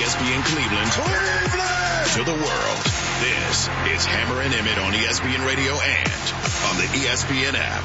ESPN Cleveland. To the world. This is Hammer and Emmett on ESPN Radio and on the ESPN app.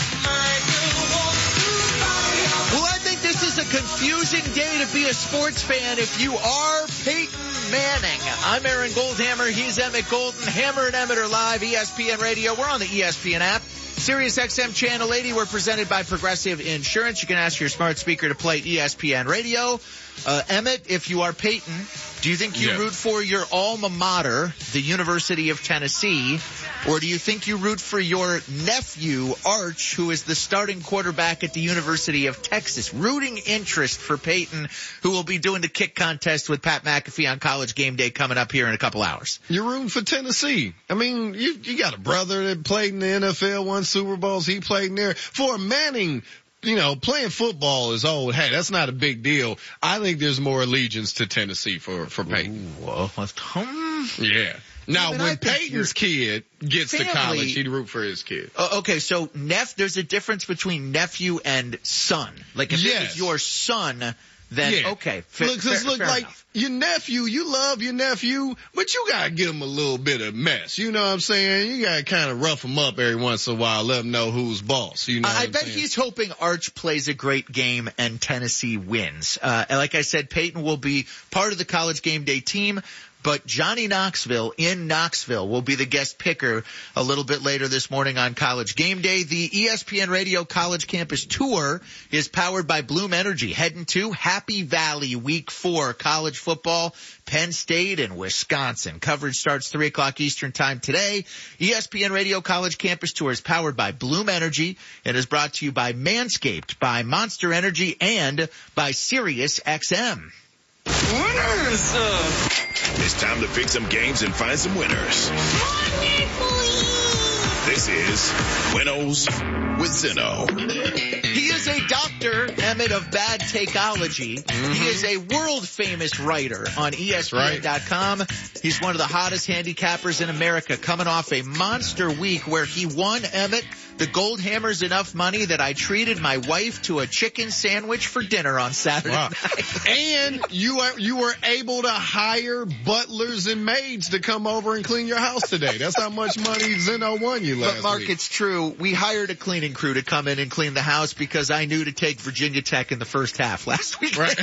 Well, I think this is a confusing day to be a sports fan if you are Peyton Manning. I'm Aaron Goldhammer. He's Emmett Golden. Hammer and Emmett are live, ESPN Radio. We're on the ESPN app. Sirius XM Channel 80. We're presented by Progressive Insurance. You can ask your smart speaker to play ESPN Radio. Emmett, if you are Peyton, do you think you root for your alma mater, the University of Tennessee, or do you think you root for your nephew, Arch, who is the starting quarterback at the University of Texas? Rooting interest for Peyton, who will be doing the kick contest with Pat McAfee on College Game Day coming up here in a couple hours. You're rooting for Tennessee. I mean, you got a brother that played in the NFL, won Super Bowls. He played in there. For Manning, you know, playing football is old. Hey, that's not a big deal. I think there's more allegiance to Tennessee for Peyton. Yeah. Now, when Peyton's kid gets to college, he'd root for his kid. Okay, so there's a difference between nephew and son. Like, if it was your son, then okay. Look, like enough. Your nephew, you love your nephew, but you gotta give him a little bit of mess. You know what I'm saying? You gotta kind of rough him up every once in a while, let him know who's boss. You know I bet he's hoping Arch plays a great game and Tennessee wins. And like I said, Peyton will be part of the College Game Day team. But Johnny Knoxville in Knoxville will be the guest picker a little bit later this morning on College Game Day. The ESPN Radio College Campus Tour is powered by Bloom Energy. Heading to Happy Valley Week 4 college football, Penn State and Wisconsin. Coverage starts 3 o'clock Eastern Time today. ESPN Radio College Campus Tour is powered by Bloom Energy and is brought to you by Manscaped, by Monster Energy, and by Sirius XM. Winners! It's time to pick some games and find some winners. This is Winnows with Zinno. He is a doctor, Emmett, of bad takeology. Mm-hmm. He is a world-famous writer on ESPN.com. Right. He's one of the hottest handicappers in America, coming off a monster week where he won, Emmett, the Goldhammer's enough money that I treated my wife to a chicken sandwich for dinner on Saturday night. And you were able to hire butlers and maids to come over and clean your house today. That's how much money Zinno won you last week. But, Mark, it's true. We hired a cleaning crew to come in and clean the house because I knew to take Virginia Tech in the first half last week. Right.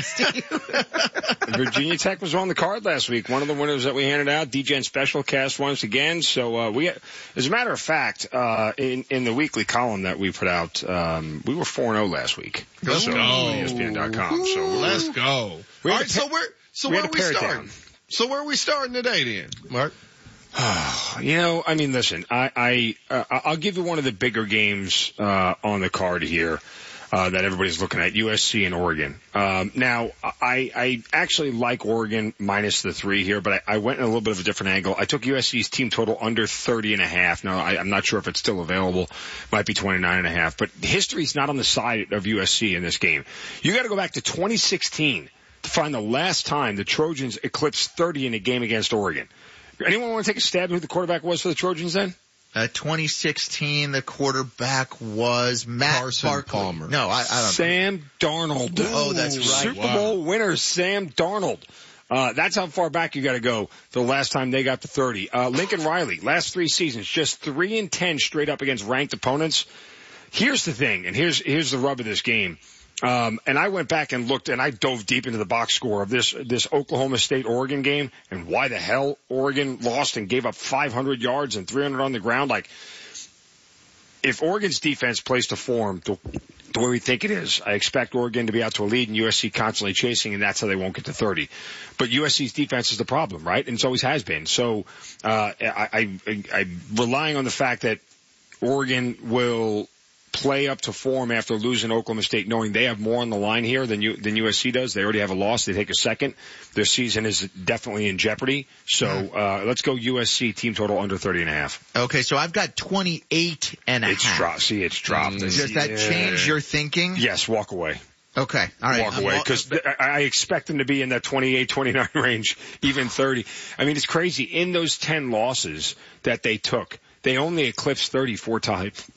Virginia Tech was on the card last week. One of the winners that we handed out, DGen Special Cast once again. So as a matter of fact, in the weekly column that we put out, we were 4-0 last week. Let's go. ESPN.com. So let's go. All right, so where are we starting? So where are we starting today then, Mark? You know, I mean, listen, I'll give you one of the bigger games on the card here that everybody's looking at, USC and Oregon. Now, I actually like Oregon minus the 3 here, but I went in a little bit of a different angle. I took USC's team total under 30.5. Now, I'm not sure if it's still available. Might be 29.5. But history's not on the side of USC in this game. You got to go back to 2016 to find the last time the Trojans eclipsed 30 in a game against Oregon. Anyone want to take a stab at who the quarterback was for the Trojans then? 2016, the quarterback was Matt Carson Palmer. No, I don't know. Sam Darnold. Oh, that's right. Super Bowl winner Sam Darnold. That's how far back you got to go the last time they got to 30. Lincoln Riley, last 3 seasons, just 3-10 straight up against ranked opponents. Here's the thing, and here's the rub of this game. And I went back and looked, and I dove deep into the box score of this Oklahoma State-Oregon game and why the hell Oregon lost and gave up 500 yards and 300 on the ground. Like, if Oregon's defense plays to form the way we think it is, I expect Oregon to be out to a lead and USC constantly chasing, and that's how they won't get to 30. But USC's defense is the problem, right? And it always has been. So I'm relying on the fact that Oregon will play up to form after losing Oklahoma State, knowing they have more on the line here than USC does. They already have a loss. They take a second. Their season is definitely in jeopardy. So let's go USC team total under 30.5. Okay, so I've got 28.5. It's dropped. See, it's dropped. Does that change your thinking? Yes, walk away. Okay, all right. Walk away, because I expect them to be in that 28, 29 range, even 30. I mean, it's crazy. In those 10 losses that they took, they only eclipsed 30 4 times.